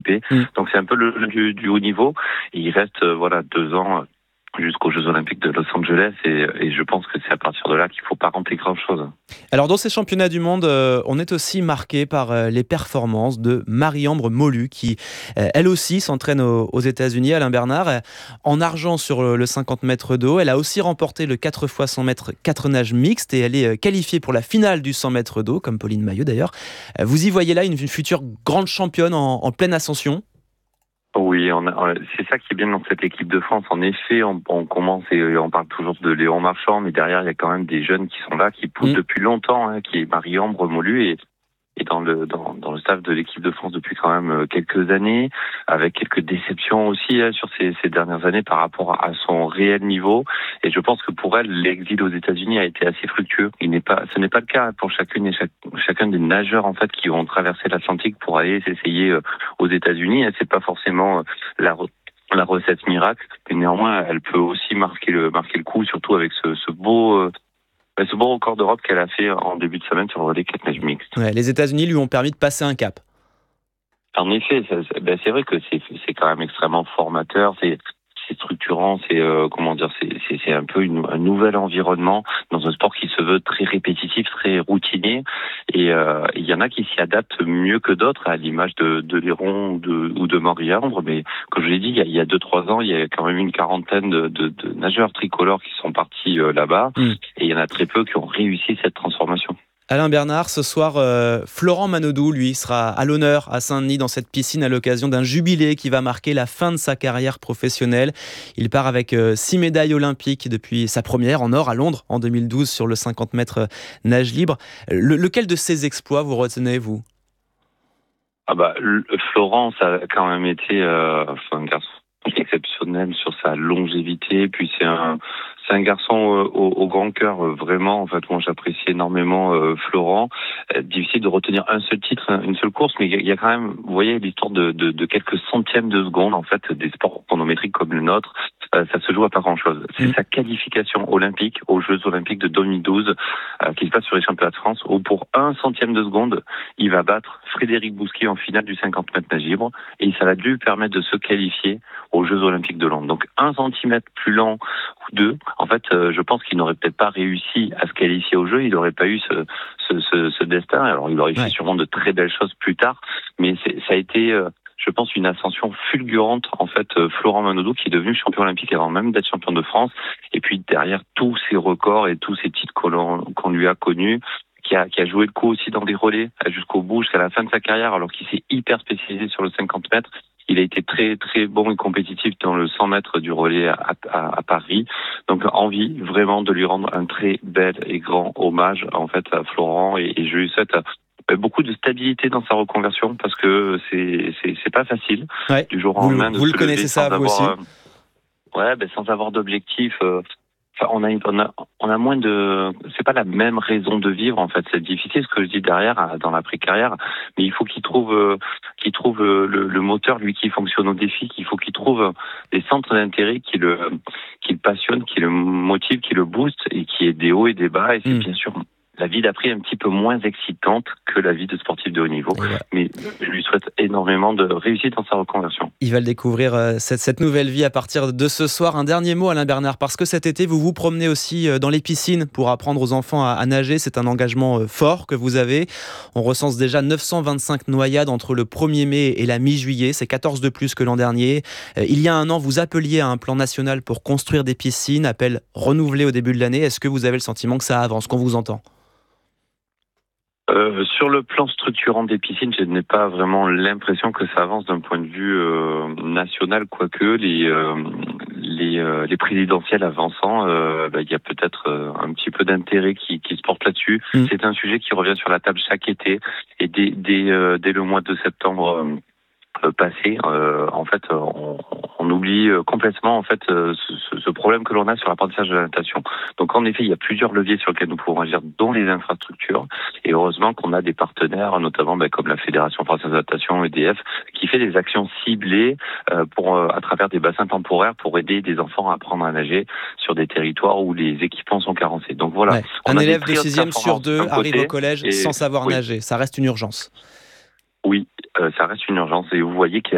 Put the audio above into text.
Donc c'est un peu le jeu du haut niveau. Et il reste 2 ans jusqu'aux Jeux Olympiques de Los Angeles et je pense que c'est à partir de là qu'il ne faut pas renter grand-chose. Alors dans ces championnats du monde, on est aussi marqué par les performances de Marie-Ambre Molu qui, elle aussi, s'entraîne aux États-Unis, Alain Bernard, en argent sur le 50 mètres de haut. Elle a aussi remporté le 4 x 100 mètres 4 nages mixtes et elle est qualifiée pour la finale du 100 mètres d'eau, comme Pauline Maillot d'ailleurs. Vous y voyez là une future grande championne en pleine ascension ? Oui, c'est ça qui est bien dans cette équipe de France. En effet, on commence et on parle toujours de Léon Marchand, mais derrière, il y a quand même des jeunes qui sont là, qui poussent depuis longtemps, qui est Marie-Ambre Molu et dans le staff de l'équipe de France depuis quand même quelques années, avec quelques déceptions aussi sur ces dernières années par rapport à son réel niveau. Et je pense que pour elle, l'exil aux États-Unis a été assez fructueux. Ce n'est pas le cas pour chacune et chacun des nageurs en fait qui ont traversé l'Atlantique pour aller s'essayer aux États-Unis. C'est pas forcément la recette miracle, mais néanmoins, elle peut aussi marquer le coup, surtout avec ce beau record d'Europe qu'elle a fait en début de semaine sur le relais 4 nages mixtes. Ouais, les États-Unis lui ont permis de passer un cap. En effet, c'est vrai que c'est quand même extrêmement formateur. C'est structurant, c'est un peu un nouvel environnement dans un sport qui se veut très répétitif, très routinier. Et il y en a qui s'y adaptent mieux que d'autres, à l'image de Léron ou de Marie-Ambre. Mais comme je l'ai dit, il y a 2-3 ans, il y a quand même une quarantaine de nageurs tricolores qui sont partis là-bas. Et il y en a très peu qui ont réussi cette transformation. Alain Bernard, ce soir, Florent Manodou, lui, sera à l'honneur à Saint-Denis dans cette piscine à l'occasion d'un jubilé qui va marquer la fin de sa carrière professionnelle. Il part avec 6 médailles olympiques depuis sa première en or à Londres en 2012 sur le 50 mètres nage libre. Lequel de ces exploits vous retenez, vous ? Florent, ça a quand même été un garçon exceptionnel sur sa longévité, puis c'est un garçon au grand cœur, vraiment. En fait, moi, j'apprécie énormément Florent. Difficile de retenir un seul titre, une seule course, mais il y a quand même, vous voyez, l'histoire de quelques centièmes de seconde, en fait, des sports chronométriques comme le nôtre. Ça se joue à pas grand-chose. C'est sa qualification olympique aux Jeux Olympiques de 2012 qui se passe sur les championnats de France, où pour 1 centième de seconde, il va battre Frédéric Bousquet en finale du 50 mètres nage libre, et ça va lui permettre de se qualifier aux Jeux Olympiques de Londres. Donc 1 centimètre plus lent ou 2, en fait, je pense qu'il n'aurait peut-être pas réussi à se qualifier aux Jeux, il n'aurait pas eu ce destin. Alors il aurait fait sûrement de très belles choses plus tard, mais ça a été... je pense une ascension fulgurante, en fait, Florent Manodou, qui est devenu champion olympique avant même d'être champion de France. Et puis derrière tous ces records et tous ces titres qu'on lui a connus, qui a joué le coup aussi dans des relais jusqu'au bout, jusqu'à la fin de sa carrière, alors qu'il s'est hyper spécialisé sur le 50 mètres. Il a été très très bon et compétitif dans le 100 mètres du relais à Paris. Donc envie vraiment de lui rendre un très bel et grand hommage en fait à Florent, et je lui souhaite beaucoup de stabilité dans sa reconversion, parce que c'est pas facile du jour au lendemain de vous se le connaissez lever ça, vous aussi. sans avoir d'objectif. On a moins de... C'est pas la même raison de vivre, en fait. C'est difficile, ce que je dis derrière, dans l'après-carrière. Mais il faut qu'il trouve le moteur, lui, qui fonctionne au défi. Qu'il faut qu'il trouve des centres d'intérêt qui le passionnent, qui le motivent, qui le boostent, et qui est des hauts et des bas. Et c'est bien sûr la vie d'après est un petit peu moins excitante que la vie de sportif de haut niveau. Mais je lui souhaite énormément de réussite dans sa reconversion. Il va le découvrir, cette nouvelle vie, à partir de ce soir. Un dernier mot, Alain Bernard, parce que cet été, vous vous promenez aussi dans les piscines pour apprendre aux enfants à nager. C'est un engagement fort que vous avez. On recense déjà 925 noyades entre le 1er mai et la mi-juillet. C'est 14 de plus que l'an dernier. Il y a un an, vous appeliez à un plan national pour construire des piscines, appel renouvelé au début de l'année. Est-ce que vous avez le sentiment que ça avance, qu'on vous entend ? Sur le plan structurant des piscines, je n'ai pas vraiment l'impression que ça avance d'un point de vue national, quoique les présidentielles avançant, il y a peut-être un petit peu d'intérêt qui se porte là-dessus. C'est un sujet qui revient sur la table chaque été, et dès le mois de septembre passé, en fait, on oublie complètement en fait ce problème que l'on a sur l'apprentissage de la natation. Donc en effet, il y a plusieurs leviers sur lesquels nous pouvons agir, dont les infrastructures. Et heureusement qu'on a des partenaires, notamment comme la Fédération française de natation, EDF, qui fait des actions ciblées à travers des bassins temporaires pour aider des enfants à apprendre à nager sur des territoires où les équipements sont carencés. Donc voilà. Un élève de 6e sur 2 arrive au collège sans savoir nager. Ça reste une urgence. Oui, ça reste une urgence, et vous voyez qu'il y a